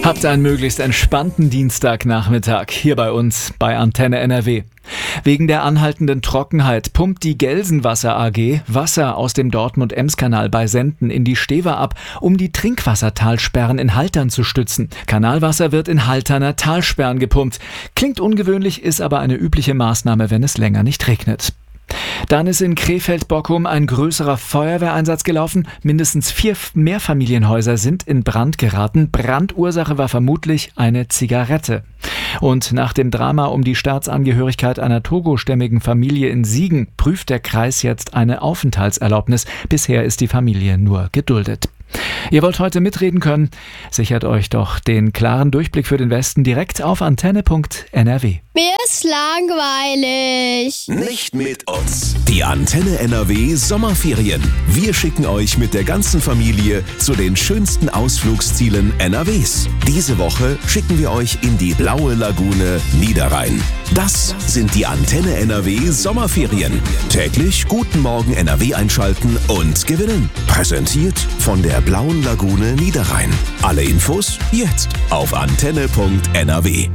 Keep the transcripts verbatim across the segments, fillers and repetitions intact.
Habt einen möglichst entspannten Dienstagnachmittag hier bei uns bei Antenne N R W. Wegen der anhaltenden Trockenheit pumpt die Gelsenwasser A G Wasser aus dem Dortmund-Ems-Kanal bei Senden in die Stever ab, um die Trinkwassertalsperren in Haltern zu stützen. Kanalwasser wird in Halterner Talsperren gepumpt. Klingt ungewöhnlich, ist aber eine übliche Maßnahme, wenn es länger nicht regnet. Dann ist in Krefeld-Bockum ein größerer Feuerwehreinsatz gelaufen. Mindestens vier Mehrfamilienhäuser sind in Brand geraten. Brandursache war vermutlich eine Zigarette. Und nach dem Drama um die Staatsangehörigkeit einer togostämmigen Familie in Siegen prüft der Kreis jetzt eine Aufenthaltserlaubnis. Bisher ist die Familie nur geduldet. Ihr wollt heute mitreden können? Sichert euch doch den klaren Durchblick für den Westen direkt auf antenne punkt n r w. Mir ist langweilig. Nicht mit uns. Die Antenne N R W Sommerferien. Wir schicken euch mit der ganzen Familie zu den schönsten Ausflugszielen N R Ws. Diese Woche schicken wir euch in die blaue Lagune Niederrhein. Das sind die Antenne N R W Sommerferien. Täglich Guten Morgen N R W einschalten und gewinnen. Präsentiert von der blauen Lagune Niederrhein. Alle Infos jetzt auf antenne punkt n r w.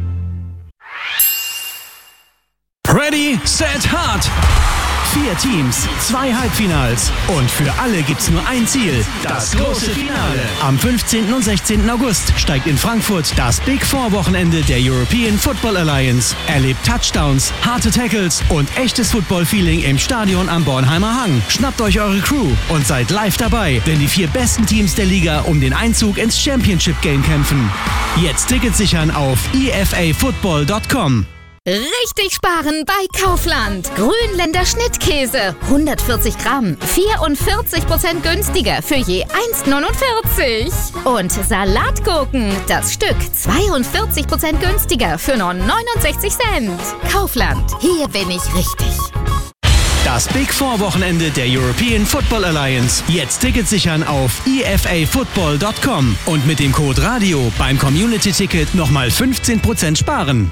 Ready, set, hard! Vier Teams, zwei Halbfinals und für alle gibt's nur ein Ziel, das große Finale. Am fünfzehnten und sechzehnten August steigt in Frankfurt das Big Four Wochenende der European Football Alliance. Erlebt Touchdowns, harte Tackles und echtes Football-Feeling im Stadion am Bornheimer Hang. Schnappt euch eure Crew und seid live dabei, wenn die vier besten Teams der Liga um den Einzug ins Championship Game kämpfen. Jetzt Tickets sichern auf e f a football dot com. Richtig sparen bei Kaufland. Grünländer Schnittkäse. hundertvierzig Gramm. vierundvierzig Prozent günstiger für je eins neunundvierzig. Und Salatgurken. Das Stück zweiundvierzig Prozent günstiger für nur neunundsechzig Cent. Kaufland. Hier bin ich richtig. Das Big Four Wochenende der European Football Alliance. Jetzt Tickets sichern auf e f a football dot com und mit dem Code RADIO beim Community Ticket nochmal fünfzehn Prozent sparen.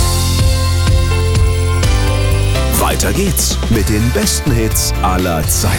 Weiter geht's mit den besten Hits aller Zeiten.